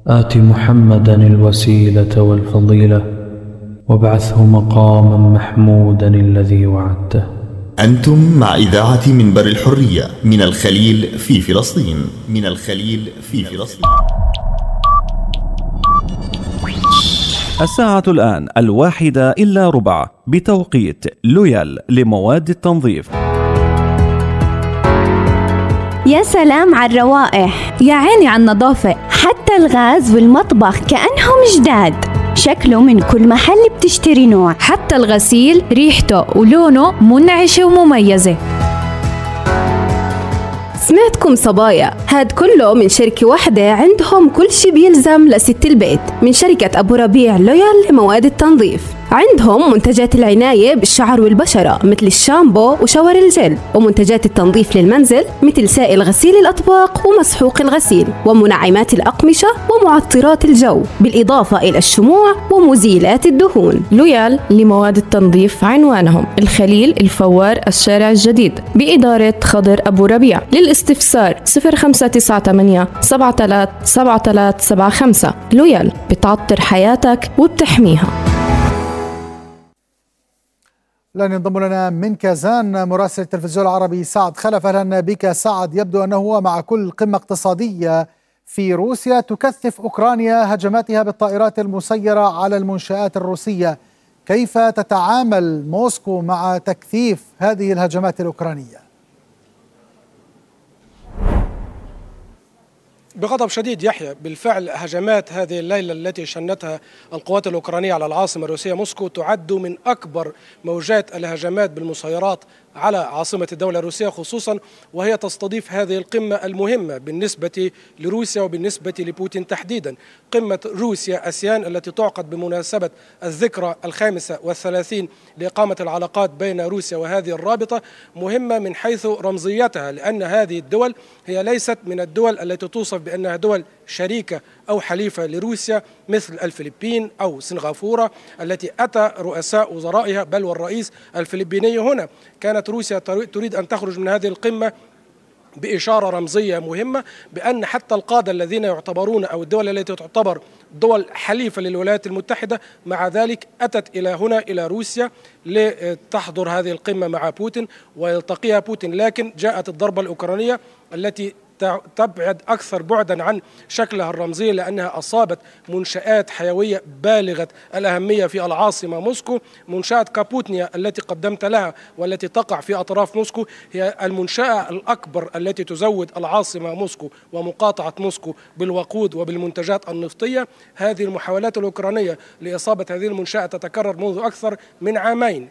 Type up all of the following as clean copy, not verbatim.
آت محمدا الوسيلة والفضيلة وابعثه مقاما محمودا الذي وعدته. أنتم مع إذاعة منبر الحرية من الخليل في فلسطين. الساعة الآن 1:01 بتوقيت لويال لمواد التنظيف. يا سلام على الروائح، يا عيني على النظافة، حتى الغاز والمطبخ كأنهم جداد، شكله من كل محل بتشتري نوع، حتى الغسيل ريحته ولونه منعشة ومميزة. سمعتكم صبايا، هاد كله من شركة واحدة عندهم كل شي بيلزم لست البيت، من شركة أبو ربيع لويال لمواد التنظيف. عندهم منتجات العناية بالشعر والبشرة مثل الشامبو وشاور الجل، ومنتجات التنظيف للمنزل مثل سائل غسيل الأطباق ومسحوق الغسيل، ومنعمات الأقمشة ومعطرات الجو، بالإضافة إلى الشموع ومزيلات الدهون. لويال لمواد التنظيف عنوانهم الخليل الفوار الشارع الجديد بإدارة خضر أبو ربيع. للاستفسار 0598 737375. لويال بتعطر حياتك وبتحميها. لن ينضم لنا من كازان مراسل التلفزيون العربي سعد خلف. اهلا بك سعد. يبدو انه هو مع كل قمه اقتصاديه في روسيا تكثف اوكرانيا هجماتها بالطائرات المسيره على المنشآت الروسيه، كيف تتعامل موسكو مع تكثيف هذه الهجمات الاوكرانيه؟ بغضب شديد يحيى، بالفعل هجمات هذه الليلة التي شنتها القوات الأوكرانية على العاصمة الروسية موسكو تعد من أكبر موجات الهجمات بالمسيرات على عاصمة الدولة الروسية، خصوصا وهي تستضيف هذه القمة المهمة بالنسبة لروسيا وبالنسبة لبوتين تحديدا، قمة روسيا أسيان التي تعقد بمناسبة الذكرى 35 لإقامة العلاقات بين روسيا وهذه الرابطة. مهمة من حيث رمزيتها، لأن هذه الدول هي ليست من الدول التي توصف بأنها دول شريكة أو حليفة لروسيا مثل الفلبين أو سنغافورة التي أتى رؤساء وزرائها بل والرئيس الفلبيني هنا. كانت روسيا تريد أن تخرج من هذه القمة بإشارة رمزية مهمة بأن حتى القادة الذين يعتبرون أو الدول التي تعتبر دول حليفة للولايات المتحدة مع ذلك أتت إلى هنا إلى روسيا لتحضر هذه القمة مع بوتين ويلتقيها بوتين، لكن جاءت الضربة الأوكرانية التي تبعد أكثر بعدا عن شكلها الرمزي، لأنها أصابت منشآت حيوية بالغة الأهمية في العاصمة موسكو. منشأة كابوتنيا التي قدمت لها والتي تقع في أطراف موسكو هي المنشأة الأكبر التي تزود العاصمة موسكو ومقاطعة موسكو بالوقود وبالمنتجات النفطية. هذه المحاولات الأوكرانية لإصابة هذه المنشأة تتكرر منذ أكثر من عامين،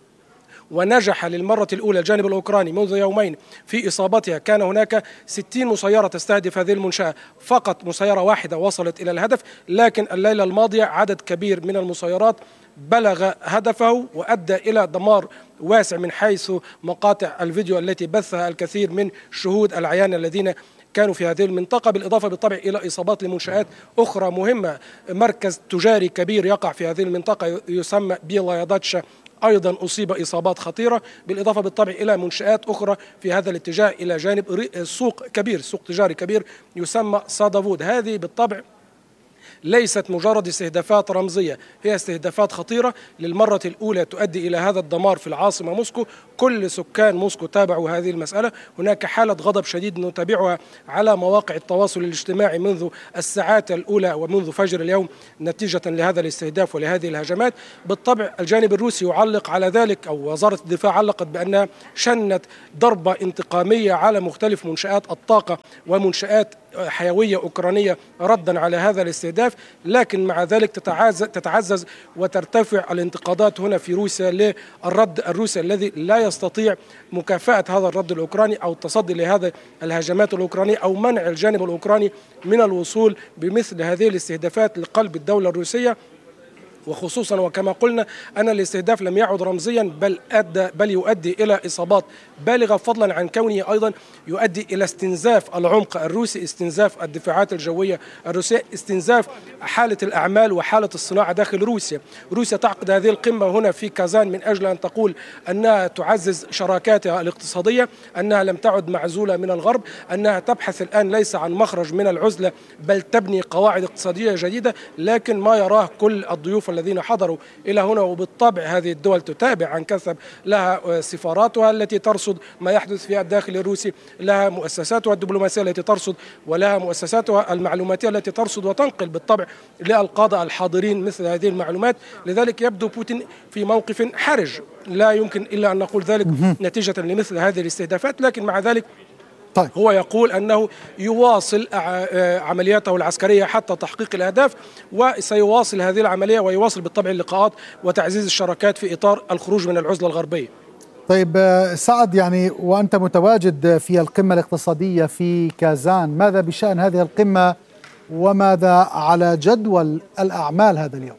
ونجح للمرة الأولى الجانب الأوكراني منذ يومين في إصابتها. كان هناك 60 مسيرة تستهدف هذه المنشأة، فقط مسيرة واحدة وصلت إلى الهدف، لكن الليلة الماضية عدد كبير من المسيرات بلغ هدفه وأدى إلى دمار واسع من حيث مقاطع الفيديو التي بثها الكثير من شهود العيان الذين كانوا في هذه المنطقة، بالإضافة بالطبع إلى إصابات لمنشآت أخرى مهمة. مركز تجاري كبير يقع في هذه المنطقة يسمى بيلاياداتشا أيضا أصيب إصابات خطيرة، بالإضافة بالطبع إلى منشآت أخرى في هذا الاتجاه إلى جانب سوق كبير، سوق تجاري كبير يسمى صادافود. هذه بالطبع ليست مجرد استهدافات رمزية، هي استهدافات خطيرة للمرة الأولى تؤدي إلى هذا الدمار في العاصمة موسكو. كل سكان موسكو تابعوا هذه المسألة، هناك حالة غضب شديد نتابعها على مواقع التواصل الاجتماعي منذ الساعات الأولى ومنذ فجر اليوم نتيجة لهذا الاستهداف ولهذه الهجمات. بالطبع الجانب الروسي يعلق على ذلك، أو وزارة الدفاع علقت بأنها شنت ضربة انتقامية على مختلف منشآت الطاقة ومنشآت حيوية أوكرانية ردا على هذا الاستهداف، لكن مع ذلك تتعزز وترتفع الانتقادات هنا في روسيا للرد الروسي الذي لا يستطيع مكافأة هذا الرد الأوكراني أو التصدي لهذا الهجمات الأوكرانية أو منع الجانب الأوكراني من الوصول بمثل هذه الاستهدافات لقلب الدولة الروسية. وخصوصا وكما قلنا أن الاستهداف لم يعد رمزيا بل يؤدي إلى إصابات بالغة، فضلا عن كونه أيضا يؤدي إلى استنزاف العمق الروسي، استنزاف الدفاعات الجوية الروسية، استنزاف حالة الأعمال وحالة الصناعة داخل روسيا. روسيا تعقد هذه القمة هنا في كازان من أجل أن تقول أنها تعزز شراكاتها الاقتصادية، أنها لم تعد معزولة من الغرب، أنها تبحث الآن ليس عن مخرج من العزلة بل تبني قواعد اقتصادية جديدة. لكن ما يراه كل الضيوف الذين حضروا إلى هنا، وبالطبع هذه الدول تتابع عن كثب، لها سفاراتها التي ترصد ما يحدث في الداخل الروسي، لها مؤسساتها الدبلوماسية التي ترصد، ولها مؤسساتها المعلوماتية التي ترصد وتنقل بالطبع للقادة الحاضرين مثل هذه المعلومات. لذلك يبدو بوتين في موقف حرج، لا يمكن إلا أن نقول ذلك نتيجة لمثل هذه الاستهدافات، لكن مع ذلك طيب. هو يقول أنه يواصل عملياته العسكرية حتى تحقيق الأهداف، وسيواصل هذه العملية ويواصل بالطبع اللقاءات وتعزيز الشراكات في إطار الخروج من العزلة الغربية. طيب سعد، يعني وأنت متواجد في القمة الاقتصادية في كازان، ماذا بشأن هذه القمة وماذا على جدول الأعمال هذا اليوم؟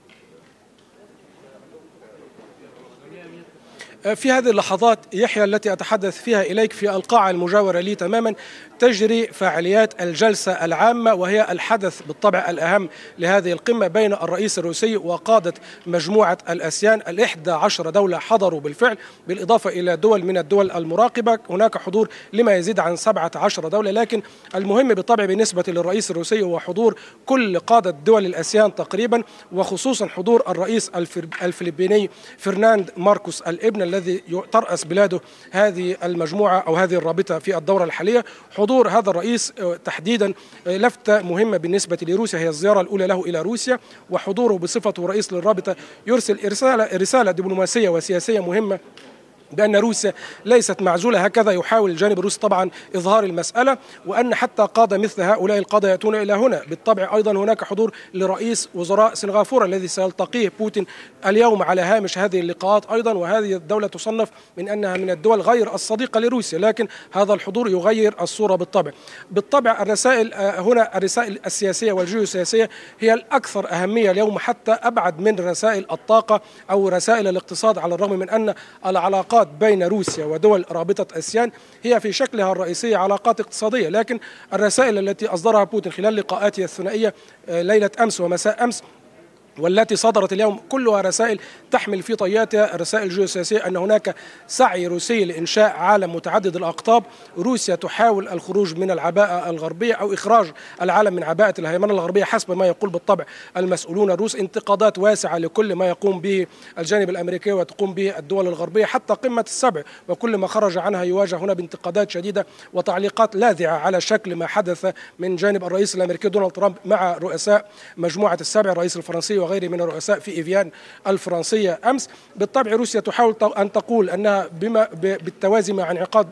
في هذه اللحظات يحيى التي أتحدث فيها إليك في القاعة المجاورة لي تماما تجري فعاليات الجلسة العامة، وهي الحدث بالطبع الأهم لهذه القمة بين الرئيس الروسي وقادة مجموعة الآسيان. 11 دولة حضروا بالفعل، بالإضافة إلى دول من الدول المراقبة، هناك حضور لما يزيد عن 17 دولة. لكن المهم بالطبع بالنسبة للرئيس الروسي هو حضور كل قادة دول الآسيان تقريبا، وخصوصا حضور الرئيس الفلبيني فرناند ماركوس الابن الذي ترأس بلاده هذه المجموعة أو هذه الرابطة في الدورة الحالية. حضور هذا الرئيس تحديدا لفتة مهمة بالنسبة لروسيا، هي الزيارة الأولى له إلى روسيا، وحضوره بصفته رئيس للرابطة يرسل رسالة دبلوماسية وسياسية مهمة بأن روسيا ليست معزولة. هكذا يحاول الجانب الروسي طبعا إظهار المسألة، وأن حتى قادة مثل هؤلاء القادة يأتون إلى هنا. بالطبع أيضا هناك حضور لرئيس وزراء سنغافورة الذي سيلتقيه بوتين اليوم على هامش هذه اللقاءات أيضا، وهذه الدولة تصنف من أنها من الدول غير الصديقة لروسيا، لكن هذا الحضور يغير الصورة بالطبع. الرسائل هنا، الرسائل السياسية والجيوسياسية هي الأكثر أهمية اليوم، حتى أبعد من رسائل الطاقة أو رسائل الاقتصاد، على الرغم من أن العلاقات بين روسيا ودول رابطة آسيان هي في شكلها الرئيسية علاقات اقتصادية. لكن الرسائل التي أصدرها بوتين خلال لقاءاته الثنائية ليلة أمس ومساء أمس والتي صدرت اليوم كلها رسائل تحمل في طياتها الرسائل الجيوسياسية أن هناك سعي روسي لإنشاء عالم متعدد الأقطاب. روسيا تحاول الخروج من العباءة الغربية أو إخراج العالم من عباءة الهيمنة الغربية حسب ما يقول بالطبع المسؤولون الروس. انتقادات واسعة لكل ما يقوم به الجانب الأمريكي وتقوم به الدول الغربية، حتى قمة السبع وكل ما خرج عنها يواجه هنا بانتقادات شديدة وتعليقات لاذعة على شكل ما حدث من جانب الرئيس الأمريكي دونالد ترامب مع رؤساء مجموعة السبع، الرئيس الفرنسي وغيره من الرؤساء في إيفيان الفرنسية أمس. بالطبع روسيا تحاول أن تقول أنها بالتوازي مع انعقاد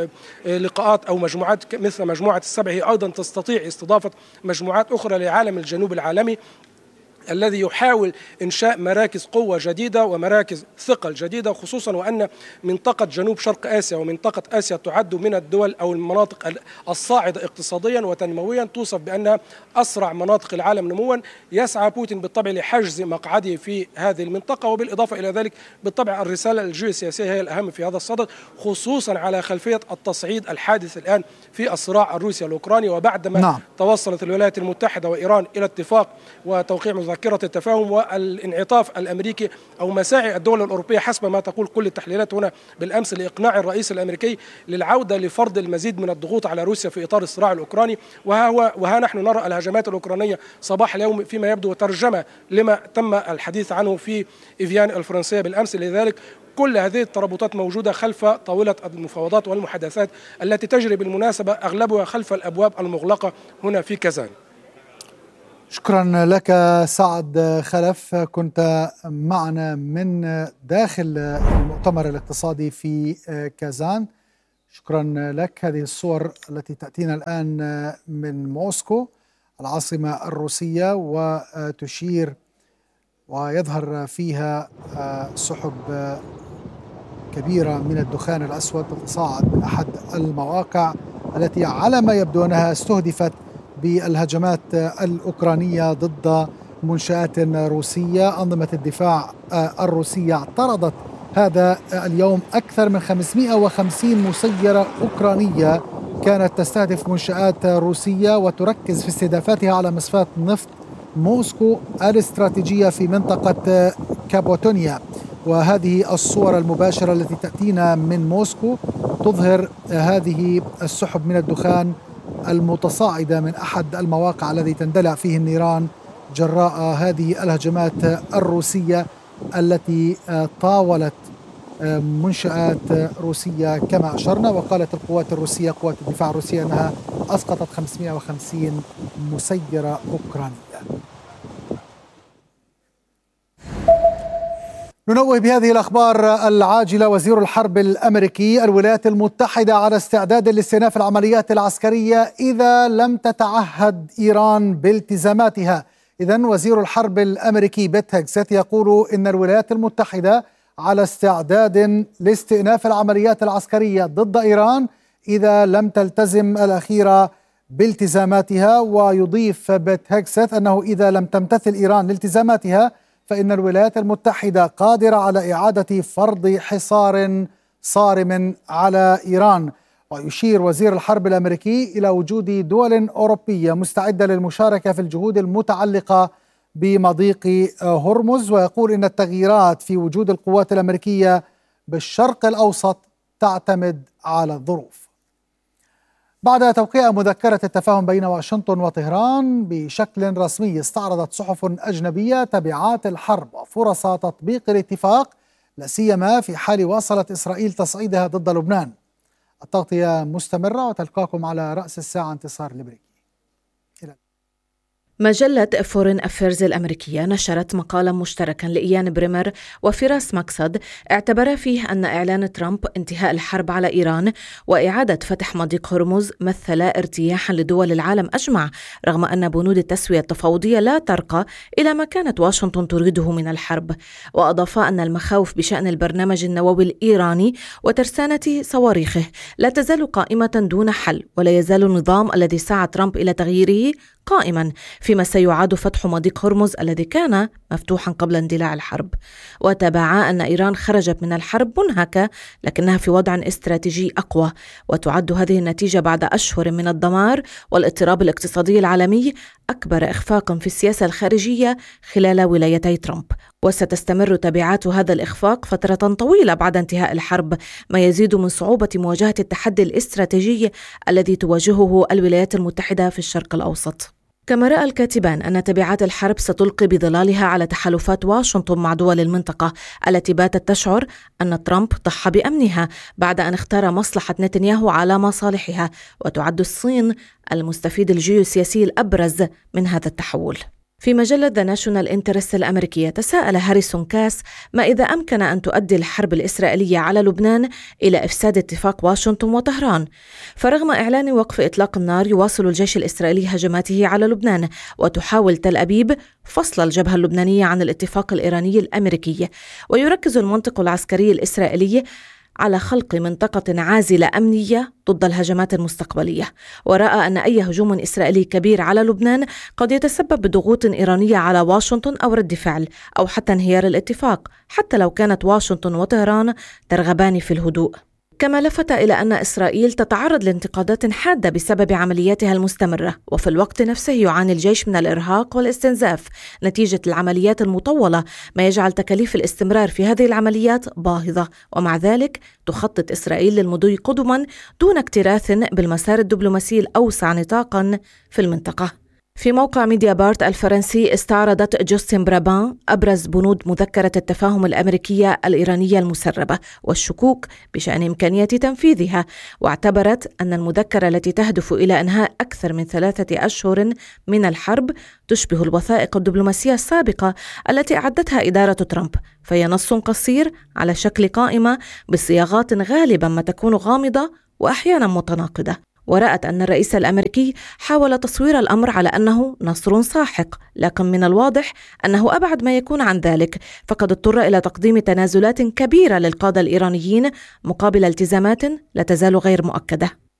لقاءات أو مجموعات مثل مجموعة السبع هي أيضا تستطيع استضافة مجموعات أخرى لعالم الجنوب العالمي الذي يحاول إنشاء مراكز قوة جديدة ومراكز ثقل جديدة، خصوصا وأن منطقة جنوب شرق آسيا ومنطقة آسيا تعد من الدول أو المناطق الصاعدة اقتصاديا وتنمويا، توصف بأنها أسرع مناطق العالم نموا. يسعى بوتين بالطبع لحجز مقعده في هذه المنطقة، وبالإضافة إلى ذلك بالطبع الرسالة الجيوسياسية هي الأهم في هذا الصدد، خصوصا على خلفية التصعيد الحادث الآن في الصراع الروسي الأوكراني، وبعدما توصلت الولايات المتحدة وإيران إلى اتفاق وتوقيع مذكرة التفاهم والانعطاف الأمريكي أو مساعي الدول الأوروبية حسب ما تقول كل التحليلات هنا بالأمس لإقناع الرئيس الأمريكي للعودة لفرض المزيد من الضغوط على روسيا في إطار الصراع الأوكراني. وها نحن نرى الهجمات الأوكرانية صباح اليوم فيما يبدو ترجمة لما تم الحديث عنه في إيفيان الفرنسية بالأمس. لذلك كل هذه الترابطات موجودة خلف طاولة المفاوضات والمحادثات التي تجري بالمناسبة أغلبها خلف الأبواب المغلقة هنا في كازان. شكرا لك سعد خلف، كنت معنا من داخل المؤتمر الاقتصادي في كازان. شكرا لك. هذه الصور التي تأتينا الآن من موسكو العاصمة الروسية، وتشير ويظهر فيها سحب كبيرة من الدخان الأسود تتصاعد من أحد المواقع التي على ما يبدو أنها استهدفت بالهجمات الأوكرانية ضد منشآت روسية. أنظمة الدفاع الروسية اعترضت هذا اليوم أكثر من 550 مسيرة أوكرانية كانت تستهدف منشآت روسية وتركز في استهدافاتها على مصفاة نفط موسكو الاستراتيجية في منطقة كابوتونيا. وهذه الصور المباشرة التي تأتينا من موسكو تظهر هذه السحب من الدخان المتصاعدة من أحد المواقع الذي تندلع فيه النيران جراء هذه الهجمات الروسية التي طاولت منشآت روسية كما أشرنا. وقالت القوات الروسية، قوات الدفاع الروسية، أنها أسقطت 550 مسيرة أوكرانية. ننوه بهذه الأخبار العاجلة. وزير الحرب الأمريكي: الولايات المتحدة على استعداد لاستئناف العمليات العسكرية إذا لم تتعهد إيران بالتزاماتها. إذن وزير الحرب الأمريكي بيت هيكست يقول إن الولايات المتحدة على استعداد لاستئناف العمليات العسكرية ضد إيران إذا لم تلتزم الأخيرة بالتزاماتها. ويضيف بيت هيكست أنه إذا لم تمتثل إيران لالتزاماتها فإن الولايات المتحدة قادرة على إعادة فرض حصار صارم على إيران. ويشير وزير الحرب الأمريكي إلى وجود دول أوروبية مستعدة للمشاركة في الجهود المتعلقة بمضيق هرمز. ويقول إن التغييرات في وجود القوات الأمريكية بالشرق الأوسط تعتمد على الظروف. بعد توقيع مذكرة التفاهم بين واشنطن وطهران بشكل رسمي، استعرضت صحف أجنبية تبعات الحرب وفرص تطبيق الاتفاق، لا سيما في حال واصلت إسرائيل تصعيدها ضد لبنان. التغطية مستمرة وتلقاكم على رأس الساعة انتصار الإبريقي. مجلة فورين أفيرز الأمريكية نشرت مقالا مشتركا لإيان بريمر وفراس مقصد اعتبر فيه أن إعلان ترامب انتهاء الحرب على إيران وإعادة فتح مضيق هرمز مثل ارتياحا لدول العالم أجمع، رغم أن بنود التسوية التفاوضية لا ترقى إلى ما كانت واشنطن تريده من الحرب. وأضاف أن المخاوف بشأن البرنامج النووي الإيراني وترسانة صواريخه لا تزال قائمة دون حل، ولا يزال النظام الذي سعى ترامب إلى تغييره قائما، فيما سيعاد فتح مضيق هرمز الذي كان مفتوحا قبل اندلاع الحرب. وتابعا أن إيران خرجت من الحرب منهكة لكنها في وضع استراتيجي أقوى، وتعد هذه النتيجة بعد أشهر من الدمار والاضطراب الاقتصادي العالمي أكبر إخفاق في السياسة الخارجية خلال ولايتي ترامب. وستستمر تبعات هذا الإخفاق فترة طويلة بعد انتهاء الحرب، ما يزيد من صعوبة مواجهة التحدي الاستراتيجي الذي تواجهه الولايات المتحدة في الشرق الأوسط. كما رأى الكاتبان أن تبعات الحرب ستلقي بظلالها على تحالفات واشنطن مع دول المنطقة التي باتت تشعر أن ترامب ضحى بأمنها بعد أن اختار مصلحة نتنياهو على مصالحها، وتعد الصين المستفيد الجيوسياسي الأبرز من هذا التحول. في مجلة ذا ناشونال انترست الأمريكية تساءل هاريسون كاس ما إذا أمكن أن تؤدي الحرب الإسرائيلية على لبنان إلى إفساد اتفاق واشنطن وطهران. فرغم إعلان وقف إطلاق النار، يواصل الجيش الإسرائيلي هجماته على لبنان، وتحاول تل أبيب فصل الجبهة اللبنانية عن الاتفاق الإيراني الأمريكي. ويركز المنطق العسكري الإسرائيلي على خلق منطقة عازلة أمنية ضد الهجمات المستقبلية، ورأى أن أي هجوم إسرائيلي كبير على لبنان قد يتسبب بضغوط إيرانية على واشنطن أو رد فعل أو حتى انهيار الاتفاق، حتى لو كانت واشنطن وطهران ترغبان في الهدوء. كما لفت إلى أن إسرائيل تتعرض لانتقادات حادة بسبب عملياتها المستمرة، وفي الوقت نفسه يعاني الجيش من الإرهاق والاستنزاف نتيجة العمليات المطولة، ما يجعل تكاليف الاستمرار في هذه العمليات باهظة. ومع ذلك تخطط إسرائيل للمضي قدما دون اكتراث بالمسار الدبلوماسي الأوسع نطاقا في المنطقة. في موقع ميديا بارت الفرنسي استعرضت جوستين برابان أبرز بنود مذكرة التفاهم الأمريكية الإيرانية المسربة والشكوك بشأن إمكانية تنفيذها، واعتبرت أن المذكرة التي تهدف إلى إنهاء أكثر من 3 أشهر من الحرب تشبه الوثائق الدبلوماسية السابقة التي أعدتها إدارة ترامب، فهي نص قصير على شكل قائمة بصياغات غالبا ما تكون غامضة وأحيانا متناقضة. ورأت أن الرئيس الأمريكي حاول تصوير الأمر على أنه نصر ساحق، لكن من الواضح أنه أبعد ما يكون عن ذلك، فقد اضطر إلى تقديم تنازلات كبيرة للقادة الإيرانيين مقابل التزامات لا تزال غير مؤكدة.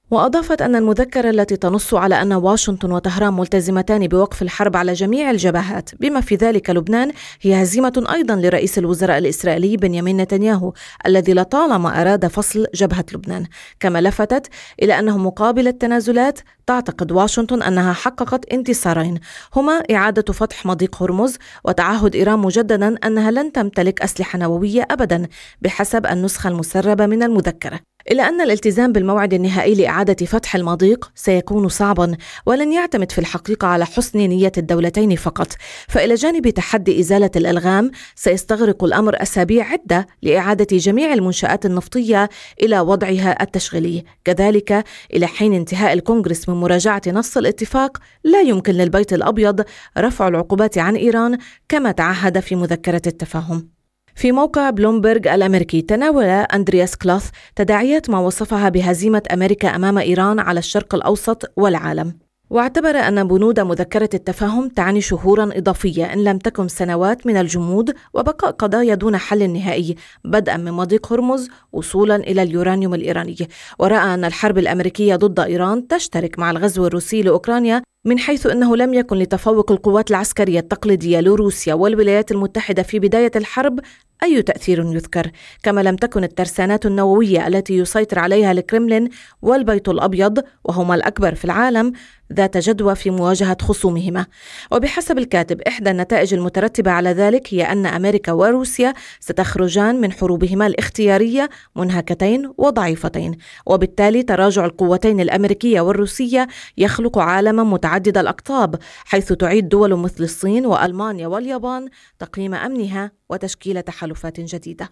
وأضافت أن المذكرة التي تنص على أن واشنطن وطهران ملتزمتان بوقف الحرب على جميع الجبهات بما في ذلك لبنان هي هزيمة أيضا لرئيس الوزراء الإسرائيلي بنيامين نتنياهو الذي لطالما أراد فصل جبهة لبنان. كما لفتت إلى أنه مقابل التنازلات تعتقد واشنطن أنها حققت انتصارين هما إعادة فتح مضيق هرمز وتعهد إيران مجددا أنها لن تمتلك أسلحة نووية أبدا بحسب النسخة المسربة من المذكرة، إلا أن الالتزام بالموعد النهائي لإعادة فتح المضيق سيكون صعبا ولن يعتمد في الحقيقة على حسن نية الدولتين فقط، فإلى جانب تحدي إزالة الألغام سيستغرق الأمر أسابيع عدة لإعادة جميع المنشآت النفطية إلى وضعها التشغيلي. كذلك إلى حين انتهاء الكونغرس من مراجعة نص الاتفاق لا يمكن للبيت الأبيض رفع العقوبات عن إيران كما تعهد في مذكرة التفاهم. في موقع بلومبرج الأمريكي تناول أندرياس كلاث تداعيات ما وصفها بهزيمة أمريكا أمام إيران على الشرق الأوسط والعالم، واعتبر أن بنود مذكرة التفاهم تعني شهورا إضافية إن لم تكن سنوات من الجمود وبقاء قضايا دون حل نهائي بدءا من مضيق هرمز وصولا إلى اليورانيوم الإيراني. ورأى أن الحرب الأمريكية ضد إيران تشترك مع الغزو الروسي لأوكرانيا من حيث أنه لم يكن لتفوق القوات العسكرية التقليدية لروسيا والولايات المتحدة في بداية الحرب أي تأثير يذكر، كما لم تكن الترسانات النووية التي يسيطر عليها الكرملين والبيت الأبيض وهما الأكبر في العالم ذات جدوى في مواجهة خصومهما. وبحسب الكاتب إحدى النتائج المترتبة على ذلك هي أن أمريكا وروسيا ستخرجان من حروبهما الاختيارية منهكتين وضعيفتين، وبالتالي تراجع القوتين الأمريكية والروسية يخلق عالما متعدد الأقطاب حيث تعيد دول مثل الصين وألمانيا واليابان تقييم أمنها وتشكيل تحالفات جديدة.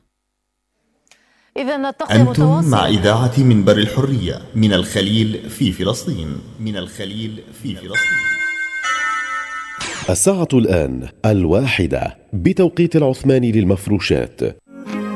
أنتم مع إذاعة منبر الحرية من الخليل في فلسطين. الساعة الآن 1:00 بتوقيت العثماني للمفروشات.